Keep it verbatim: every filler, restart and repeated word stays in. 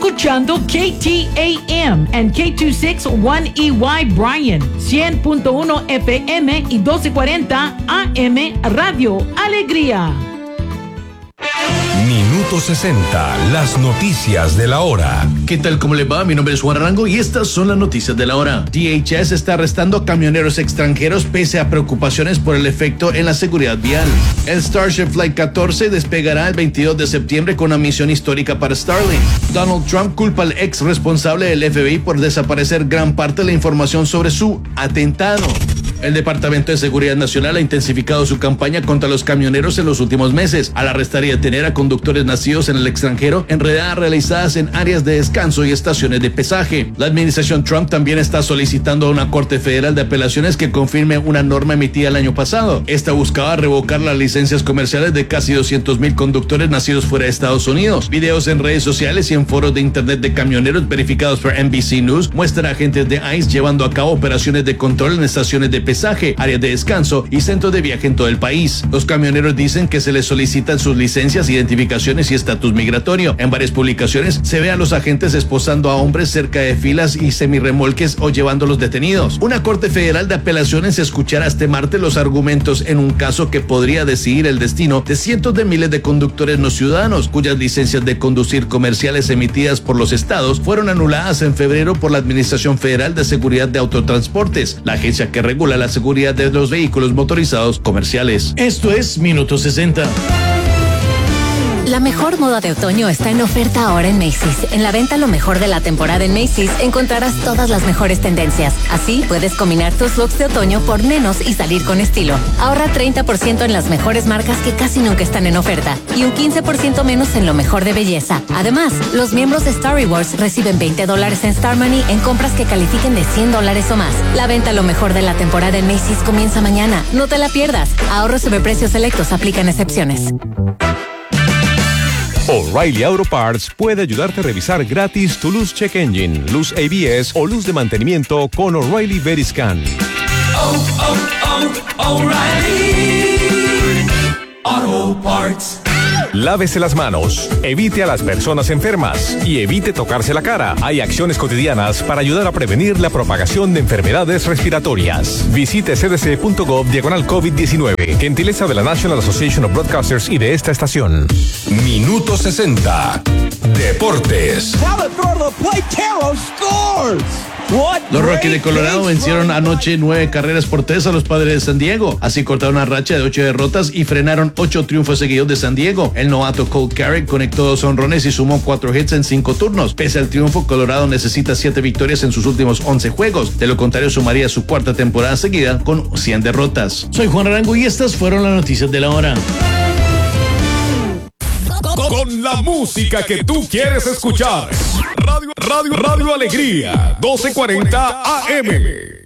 escuchando K T A M and K dos sesenta y uno E Y Bryan, cien punto uno F M y doce cuarenta A M Radio Alegría. Minuto sesenta, las noticias de la hora. ¿Qué tal? ¿Cómo le va? Mi nombre es Juan Arango y estas son las noticias de la hora. D H S está arrestando camioneros extranjeros pese a preocupaciones por el efecto en la seguridad vial. El Starship Flight catorce despegará el veintidós de septiembre con una misión histórica para Starlink. Donald Trump culpa al ex responsable del F B I por desaparecer gran parte de la información sobre su atentado. El Departamento de Seguridad Nacional ha intensificado su campaña contra los camioneros en los últimos meses, al arrestar y detener a conductores nacidos en el extranjero en redadas realizadas en áreas de descanso y estaciones de pesaje. La administración Trump también está solicitando a una Corte Federal de Apelaciones que confirme una norma emitida el año pasado. Esta buscaba revocar las licencias comerciales de casi doscientos mil conductores nacidos fuera de Estados Unidos. Videos en redes sociales y en foros de internet de camioneros verificados por N B C News muestran a agentes de ICE llevando a cabo operaciones de control en estaciones de pesaje, áreas de descanso y centros de viaje en todo el país. Los camioneros dicen que se les solicitan sus licencias, identificaciones y estatus migratorio. En varias publicaciones se ve a los agentes esposando a hombres cerca de filas y semirremolques o llevándolos detenidos. Una Corte Federal de Apelaciones escuchará este martes los argumentos en un caso que podría decidir el destino de cientos de miles de conductores no ciudadanos cuyas licencias de conducir comerciales emitidas por los estados fueron anuladas en febrero por la Administración Federal de Seguridad de Autotransportes, la agencia que regula la seguridad de los vehículos motorizados comerciales. Esto es Minuto sesenta. La mejor moda de otoño está en oferta ahora en Macy's. En la venta lo mejor de la temporada en Macy's encontrarás todas las mejores tendencias. Así puedes combinar tus looks de otoño por menos y salir con estilo. Ahorra treinta por ciento en las mejores marcas que casi nunca están en oferta y un quince por ciento menos en lo mejor de belleza. Además, los miembros de Star Rewards reciben veinte dólares en Star Money en compras que califiquen de cien dólares o más. La venta lo mejor de la temporada en Macy's comienza mañana. No te la pierdas. Ahorros sobre precios selectos, aplican excepciones. O'Reilly Auto Parts puede ayudarte a revisar gratis tu luz check engine, luz A B S o luz de mantenimiento con O'Reilly Veriscan. Oh, oh, oh, O'Reilly Auto Parts. Lávese las manos, evite a las personas enfermas y evite tocarse la cara. Hay acciones cotidianas para ayudar a prevenir la propagación de enfermedades respiratorias. Visite c d c punto gov diagonal COVID diecinueve. Gentileza de la National Association of Broadcasters y de esta estación. Minuto sesenta. Deportes. Los Rockies de Colorado vencieron anoche nueve carreras por tres a los Padres de San Diego. Así cortaron una racha de ocho derrotas y frenaron ocho triunfos seguidos de San Diego. El novato Cole Carrick conectó dos honrones y sumó cuatro hits en cinco turnos. Pese al triunfo, Colorado necesita siete victorias en sus últimos once juegos. De lo contrario, sumaría su cuarta temporada seguida con cien derrotas. Soy Juan Arango y estas fueron las noticias de la hora. Con la música que tú quieres escuchar. Radio, Radio, Radio Alegría, doce cuarenta A M.